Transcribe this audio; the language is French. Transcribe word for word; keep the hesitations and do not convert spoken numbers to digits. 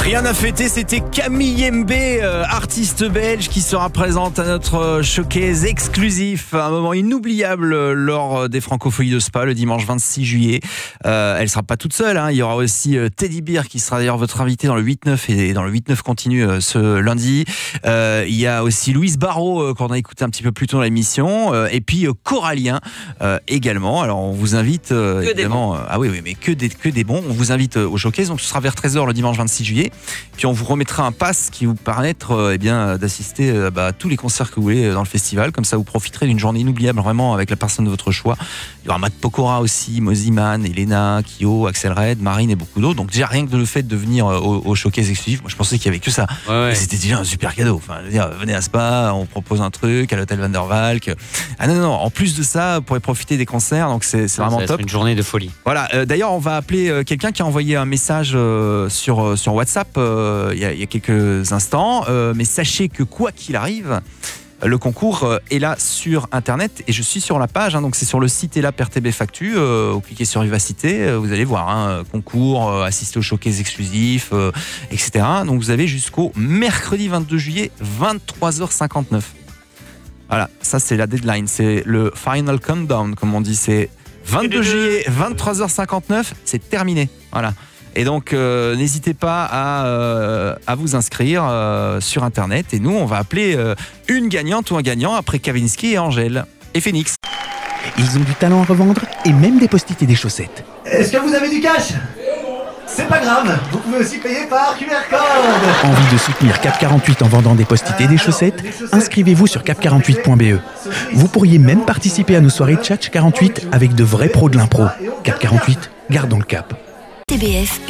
Rien à fêter, c'était Camille M B, euh, artiste belge qui sera présente à notre showcase exclusif, un moment inoubliable euh, lors des Francopholies de Spa le dimanche vingt-six juillet. Euh, elle sera pas toute seule, hein. Il y aura aussi euh, Teddy Bear qui sera d'ailleurs votre invité dans le huit neuf et dans le huit neuf continu euh, ce lundi. Euh, il y a aussi Louise Barrault euh, qu'on a écouté un petit peu plus tôt dans l'émission, euh, et puis euh, Corallien euh, également. Alors on vous invite euh, évidemment, euh, ah oui oui mais que des que des bons. On vous invite euh, au showcase, donc ce sera vers treize heures le dimanche vingt-six juillet. Puis on vous remettra un pass qui vous permettra euh, eh bien, d'assister euh, bah, à tous les concerts que vous voulez dans le festival. Comme ça, vous profiterez d'une journée inoubliable vraiment avec la personne de votre choix. Il y aura Matt Pokora aussi, Moziman, Elena, Kyo, Axel Red, Marine et beaucoup d'autres. Donc déjà rien que le fait de venir au, au showcase exclusif, moi je pensais qu'il y avait que ça. Ouais, ouais. Et c'était déjà un super cadeau. Enfin, je veux dire, venez à Spa, on propose un truc à l'hôtel Van der Valk. Ah non non, en plus de ça, vous pourrez profiter des concerts. Donc c'est, c'est vraiment ça top. Une journée de folie. Voilà. Euh, d'ailleurs, on va appeler euh, quelqu'un qui a envoyé un message euh, sur sur WhatsApp. Euh, Il y, a, il y a quelques instants, euh, mais sachez que quoi qu'il arrive, le concours euh, est là sur internet et je suis sur la page, hein, donc c'est sur le site et là R T B Factu, euh, vous cliquez sur Vivacité, euh, vous allez voir, hein, concours, euh, assister au showcase exclusif, euh, et cetera. Donc vous avez jusqu'au mercredi vingt-deux juillet, vingt-trois heures cinquante-neuf. Voilà, ça c'est la deadline, c'est le final countdown comme on dit, c'est vingt-deux juillet, vingt-trois heures cinquante-neuf, c'est terminé, voilà. Et donc, euh, n'hésitez pas à, euh, à vous inscrire euh, sur Internet. Et nous, on va appeler euh, une gagnante ou un gagnant après Kavinsky et Angèle. Et Phoenix. Ils ont du talent à revendre et même des post-it et des chaussettes. Est-ce que vous avez du cash? C'est pas grave, vous pouvez aussi payer par Q R code. Envie de soutenir Cap quarante-huit en vendant des post-it et des chaussettes? Inscrivez-vous sur cap quarante-huit point b e. Vous pourriez même participer à nos soirées Tchatch quarante-huit avec de vrais pros de l'impro. Cap quarante-huit, gardons le cap. T B F